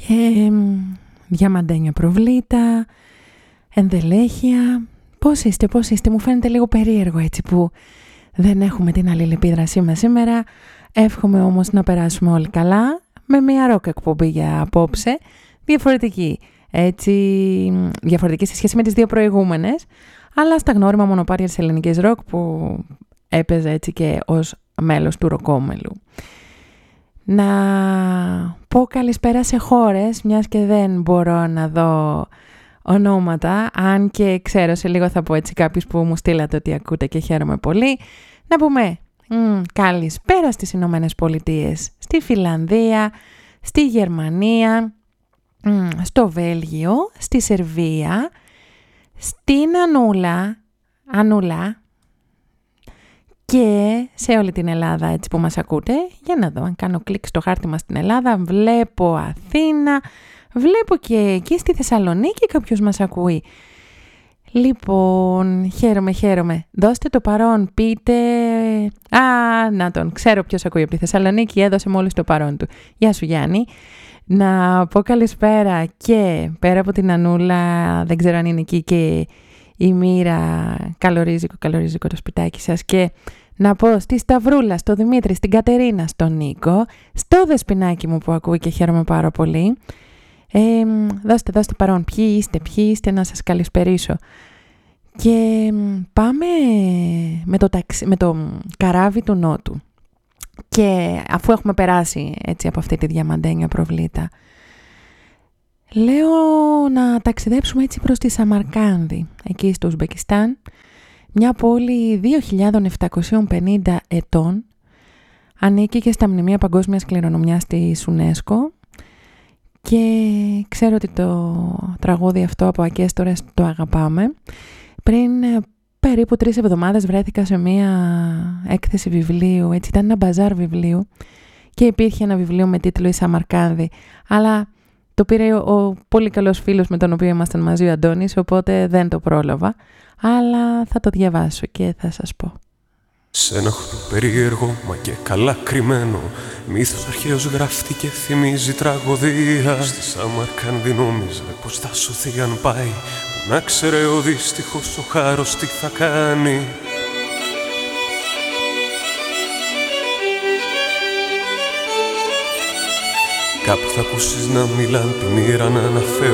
και διαμαντένια προβλήτα, ενδελέχεια. Πώς είστε, μου φαίνεται λίγο περίεργο έτσι που δεν έχουμε την αλληλεπίδρασή μας σήμερα. Εύχομαι όμως να περάσουμε όλοι καλά με μια ροκ εκπομπή για απόψε, διαφορετική σε σχέση με τις δύο προηγούμενες, αλλά στα γνώριμα μονοπάτια της ελληνικής ροκ που έπαιζε έτσι και ως μέλος του ροκόμελου. Να πω καλησπέρα σε χώρες, μιας και δεν μπορώ να δω ονόματα, αν και ξέρω σε λίγο θα πω έτσι κάποιους που μου στείλατε ότι ακούτε και χαίρομαι πολύ. Να πούμε καλησπέρα στις Ηνωμένες Πολιτείες, στη Φιλανδία, στη Γερμανία, στο Βέλγιο, στη Σερβία, στην Ανούλα και σε όλη την Ελλάδα έτσι που μας ακούτε. Για να δω αν κάνω κλικ στο χάρτη μας στην Ελλάδα, βλέπω Αθήνα, βλέπω και εκεί στη Θεσσαλονίκη κάποιος μας ακούει. Λοιπόν, χαίρομαι. Δώστε το παρόν, πείτε... να τον ξέρω ποιος ακούει από τη Θεσσαλονίκη, έδωσε μόλις το παρόν του. Γεια σου Γιάννη. Να πω καλησπέρα και πέρα από την Ανούλα, δεν ξέρω αν είναι εκεί και η Μοίρα, καλορίζικο το σπιτάκι σας, και να πω στη Σταυρούλα, στο Δημήτρη, στην Κατερίνα, στον Νίκο, στο Δεσποινάκι μου που ακούει και χαίρομαι πάρα πολύ. Δώστε παρόν, ποιοι είστε να σας καλησπερίσω. Και πάμε με το καράβι του Νότου. Και αφού έχουμε περάσει έτσι από αυτή τη διαμαντένια προβλήτα, λέω να ταξιδέψουμε έτσι προς τη Σαμαρκάνδη, εκεί στο Ουσμπεκιστάν, μια πόλη 2.750 ετών, ανήκει και στα μνημεία παγκόσμιας κληρονομιάς της UNESCO, και ξέρω ότι το τραγούδι αυτό από Ακέστορες το αγαπάμε. Πριν περίπου 3 εβδομάδες βρέθηκα σε μια έκθεση βιβλίου, έτσι ήταν ένα μπαζάρ βιβλίου και υπήρχε ένα βιβλίο με τίτλο «Η Σαμαρκάνδη», αλλά το πήρε ο πολύ καλός φίλος με τον οποίο ήμασταν μαζί, ο Αντώνης, οπότε δεν το πρόλαβα, αλλά θα το διαβάσω και θα σας πω. Σ' ένα χώρο περίεργο μα και καλά κρυμμένο, μύθος αρχαίος γράφτηκε, θυμίζει τραγωδία. Στη Σαμαρκάνδη νόμιζε πως θα σωθεί αν πάει, που να ξέρε ο δύστιχος ο χάρος τι θα κάνει. Κάπου θα ακούσεις να μιλάν, τη μοίρα να αναφέρουν,